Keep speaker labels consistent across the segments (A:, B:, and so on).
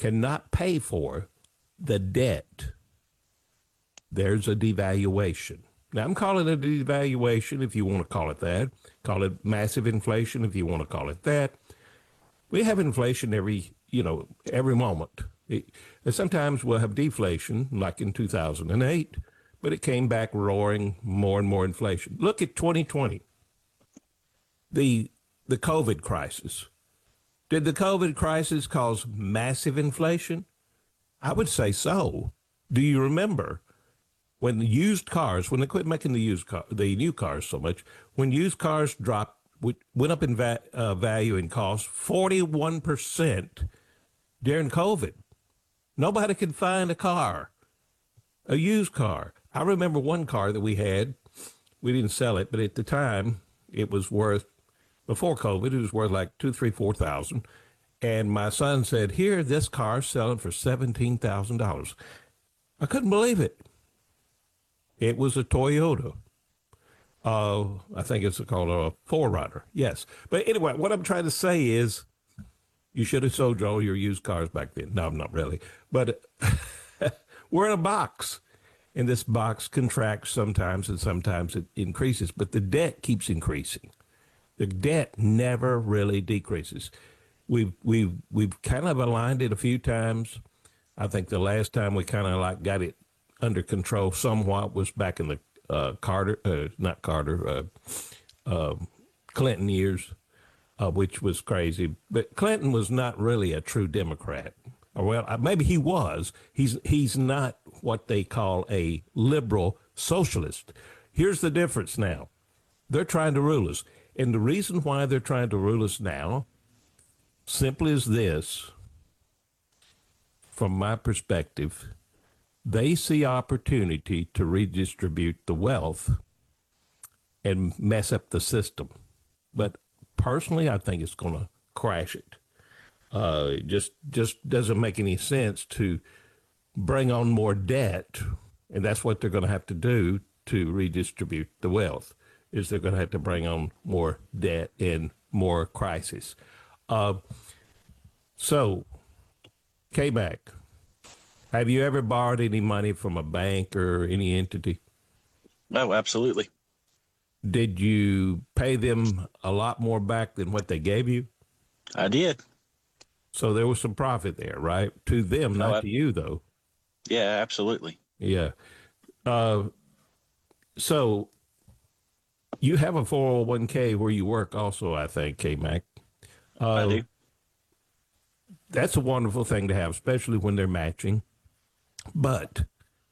A: cannot pay for the debt, there's a devaluation. Now, I'm calling it a devaluation if you want to call it that. Call it massive inflation if you want to call it that. We have inflation every moment. Sometimes we'll have deflation, like in 2008, but it came back roaring, more and more inflation. Look at 2020, the COVID crisis. Did the COVID crisis cause massive inflation? I would say so. Do you remember when the used cars, when they quit making the new cars so much, when used cars went up in value and cost 41% during COVID? Nobody could find a used car. I remember one car that we had. We didn't sell it, but at the time it was worth, before COVID, it was worth like $2,000, $3,000, $4,000. And my son said, "Here, this car's selling for $17,000. I couldn't believe it. It was a Toyota. I think it's called a 4Runner. Yes. But anyway, what I'm trying to say is you should have sold all your used cars back then. No, not really. But we're in a box. And this box contracts sometimes and sometimes it increases. But the debt keeps increasing. The debt never really decreases. We've kind of aligned it a few times. I think the last time we kind of got it under control somewhat was back in the Clinton years, which was crazy. But Clinton was not really a true Democrat. Well, maybe he was. He's not what they call a liberal socialist. Here's the difference now. They're trying to rule us. And the reason why they're trying to rule us now simply is this. From my perspective, they see opportunity to redistribute the wealth and mess up the system. But personally, I think it's going to crash it. It just doesn't make any sense to bring on more debt, and that's what they're going to have to do to redistribute the wealth, is they're going to have to bring on more debt and more crisis. So, K-Mac, have you ever borrowed any money from a bank or any entity?
B: Oh, absolutely.
A: Did you pay them a lot more back than what they gave you?
B: I did.
A: So there was some profit there, right? To them, not to you, though.
B: Yeah, absolutely.
A: Yeah. So you have a 401k where you work also, I think, K-Mac.
B: I do.
A: That's a wonderful thing to have, especially when they're matching. But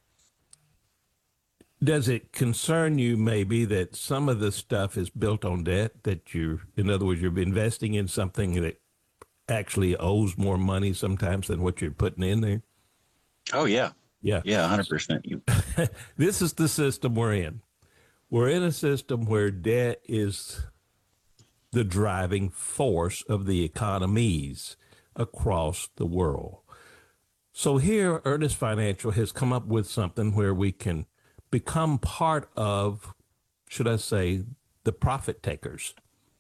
A: does it concern you maybe that some of the stuff is built on debt, that in other words, you're investing in something that actually owes more money sometimes than what you're putting in there?
B: Oh, yeah.
A: Yeah.
B: Yeah, 100%.
A: This is the system we're in. We're in a system where debt is the driving force of the economies across the world. So here, Earnest Financial has come up with something where we can become part of, should I say, the profit takers.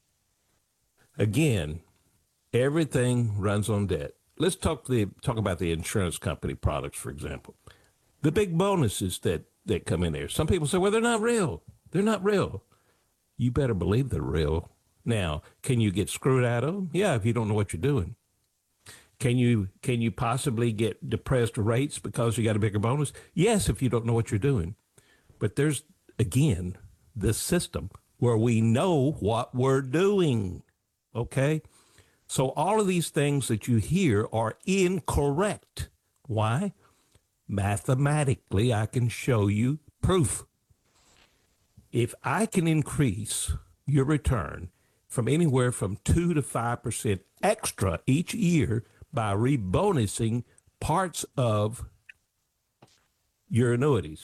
A: Again, everything runs on debt. Let's talk about the insurance company products, for example. The big bonuses that come in there. Some people say, well, they're not real. They're not real. You better believe they're real. Now, can you get screwed out of them? Yeah, if you don't know what you're doing. Can you possibly get depressed rates because you got a bigger bonus? Yes, if you don't know what you're doing. But there's, again, this system where we know what we're doing, okay? So all of these things that you hear are incorrect. Why? Mathematically, I can show you proof. If I can increase your return from anywhere from 2 to 5% extra each year by rebonusing parts of your annuities,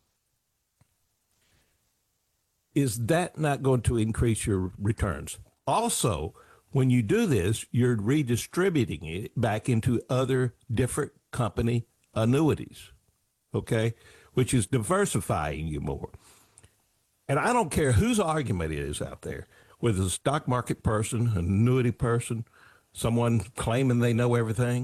A: is that not going to increase your returns? Also, when you do this, you're redistributing it back into other different company annuities, okay, which is diversifying you more. And I don't care whose argument it is out there, whether it's a stock market person, an annuity person, someone claiming they know everything.